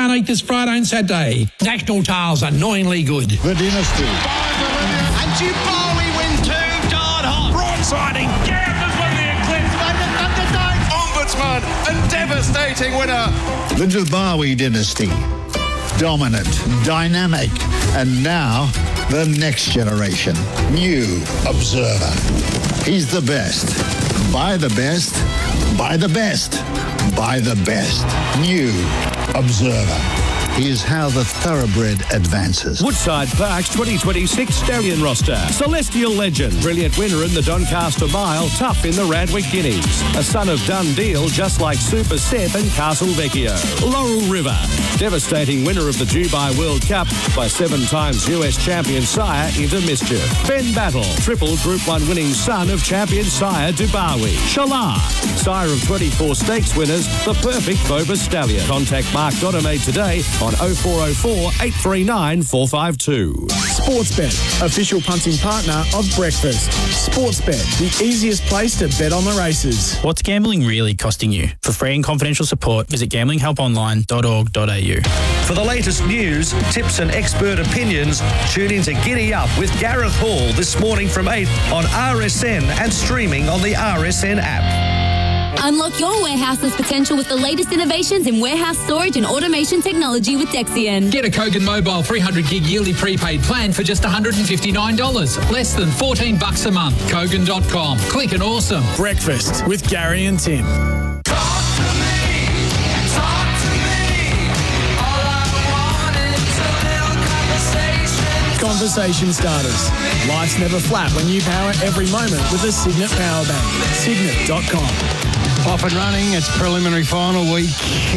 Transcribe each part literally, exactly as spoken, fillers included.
can't eat this Friday and Saturday. National Tales, annoyingly good. The Dynasty. And Dubois win two, darn hot. Broadsiding, Gambler's won the Eclipse. Ombudsman, a devastating winner. The Dubois Dynasty. Dominant, dynamic, and now the next generation. New Observer. He's the best. Buy the best. Buy the best. Buy the best. New Observer. Here's how the thoroughbred advances. Woodside Park's twenty twenty-six stallion roster. Celestial Legend, brilliant winner in the Doncaster Mile, tough in the Radwick Guineas. A son of Dundeel, just like Super Seth and Castle Vecchio. Laurel River, devastating winner of the Dubai World Cup by seven times U S champion sire Into Mischief. Ben Battle, triple Group one winning son of champion sire Dubawi. Shalar, sire of twenty-four stakes winners, the perfect Boba Stallion. Contact Mark Doddermaid today on oh four oh four, eight three nine, four five two. Sportsbet, official punting partner of Breakfast. Sportsbet, the easiest place to bet on the races. What's gambling really costing you? For free and confidential support, visit gambling help online dot org dot a u. For the latest news, tips and expert opinions, tune in to Giddy Up with Gareth Hall this morning from eight on R S N and streaming on the R S N app. Unlock your warehouse's potential with the latest innovations in warehouse storage and automation technology with Dexian. Get a Kogan Mobile three hundred gig yearly prepaid plan for just one hundred fifty-nine dollars. Less than fourteen bucks a month. Kogan dot com. Click and awesome. Breakfast with Gary and Tim. Conversation starters. Life's never flat when you power every moment with a Signet power bank. Signet dot com. Off and running. It's preliminary final week,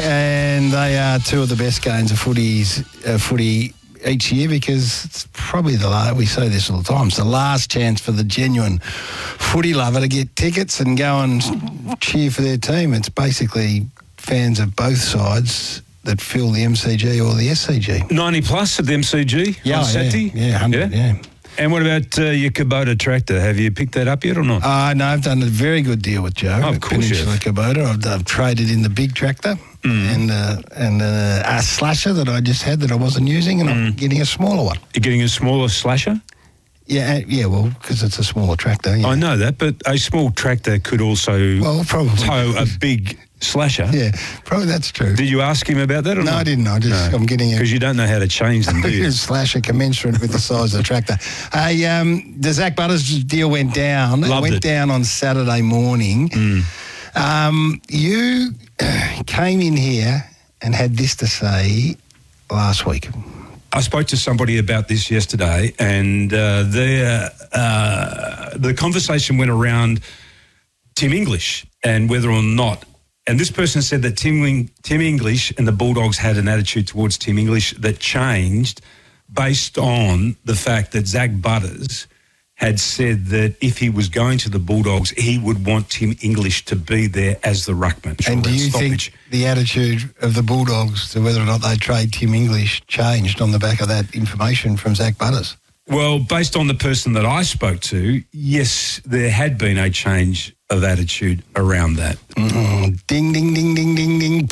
and they are two of the best games of footies, uh, footy each year, because it's probably the last, we say this all the time, it's the last chance for the genuine footy lover to get tickets and go and cheer for their team. It's basically fans of both sides that fill the M C G or the S C G. ninety plus at the M C G yeah, on Saturday? Yeah, yeah, one hundred, yeah. yeah. And what about uh, your Kubota tractor? Have you picked that up yet or not? Uh, no, I've done a very good deal with Joe. Oh, of course Peninsula Kubota. I've, I've traded in the big tractor mm. and uh, and uh, a slasher that I just had that I wasn't using, and mm. I'm getting a smaller one. You're getting a smaller slasher? Yeah, yeah. Well, because it's a smaller tractor. Yeah. I know that, but a small tractor could also well, probably tow a big slasher. Yeah, probably that's true. Did you ask him about that or no, not? I didn't. I just, no. I'm getting a... Because you don't know how to change them, do you? A slasher commensurate with the size of the tractor. Hey, um, the Zach Butters deal went down. Loved it went it. down on Saturday morning. Mm. Um, you came in here and had this to say last week. I spoke to somebody about this yesterday, and uh, their, uh, the conversation went around Tim English and whether or not, and this person said that Tim, Tim English and the Bulldogs had an attitude towards Tim English that changed based on the fact that Zach Butters had said that if he was going to the Bulldogs, he would want Tim English to be there as the ruckman. And do you stoppage. think the attitude of the Bulldogs to whether or not they trade Tim English changed on the back of that information from Zach Butters? Well, based on the person that I spoke to, yes, there had been a change of attitude around that. Mm, ding, ding, ding, ding, ding, ding.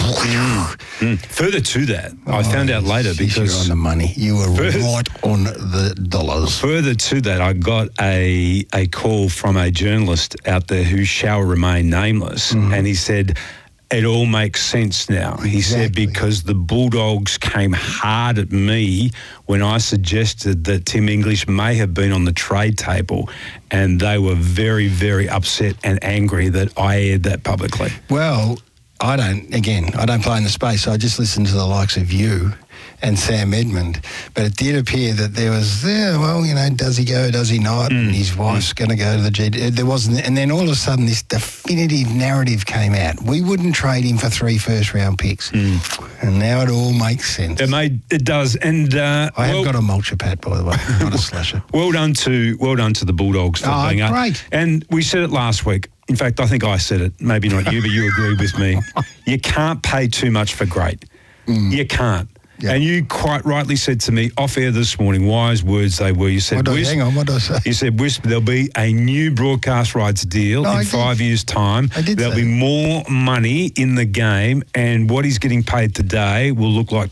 Mm. Further to that, oh, I found out later because... You're on the money. You were further, right on the dollars. Further to that, I got a, a call from a journalist out there who shall remain nameless, mm. and he said... It all makes sense now. He exactly. said because the Bulldogs came hard at me when I suggested that Tim English may have been on the trade table, and they were very, very upset and angry that I aired that publicly. Well, I don't, again, I don't play in the space, so I just listen to the likes of you and Sam Edmund. But it did appear that there was, yeah, well, you know, does he go, does he not? Mm. And his wife's mm. going to go to the G D. There wasn't, and then all of a sudden this definitive narrative came out. We wouldn't trade him for three first round picks. Mm. And now it all makes sense. It made, it does. And uh, I well, have got a mulcher pad, by the way, not a slasher. Well done to, well done to the Bulldogs for oh, being up. Great. And we said it last week. In fact, I think I said it. Maybe not you, but you agreed with me. You can't pay too much for great. Mm. You can't. Yep. And you quite rightly said to me off air this morning, wise words they were. You said, what I, hang on, what did I say? You said, Wisp, there'll be a new broadcast rights deal no, in I five did. years' time. I did There'll say be that. more money in the game, and what he's getting paid today will look like